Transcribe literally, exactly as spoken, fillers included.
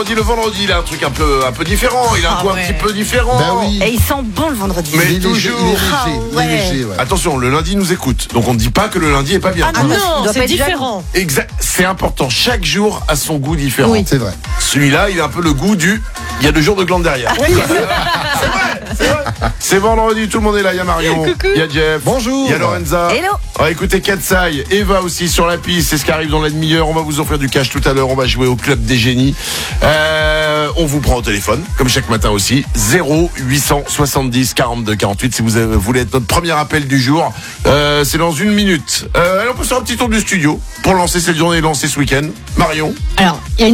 Le vendredi, il a un truc un peu, un peu différent. Il a un Ah goût ouais. un petit peu différent. Bah oui. Et il sent bon le vendredi. Mais Il est léger, toujours. il est léger, Ah il est ouais. léger, ouais. Attention, le lundi il nous écoute. Donc on ne dit pas que le lundi est pas bien. Ah Ah bah, tu non, dois pas c'est être différent. Exact. C'est important. Chaque jour a son goût différent. Oui. C'est vrai. Celui-là, il a un peu le goût du. Il y a deux jours de glande derrière. c'est vrai, c'est vrai. C'est vendredi, tout le monde est là. Il y a Marion, il y a Jeff, Bonjour. il y a Lorenza. Hello. On va écouter Katsai, Eva aussi sur la piste. C'est ce qui arrive dans la demi-heure. On va vous offrir du cash tout à l'heure. On va jouer au Club des Génies. Euh, on vous prend au téléphone, comme chaque matin aussi. zéro huit cent soixante-dix quarante-deux quarante-huit si vous avez- voulez être notre premier appel du jour. Euh, c'est dans une minute. Euh, allez, on peut faire un petit tour du studio pour lancer cette journée et lancer ce week-end. Marion. Alors, il y a une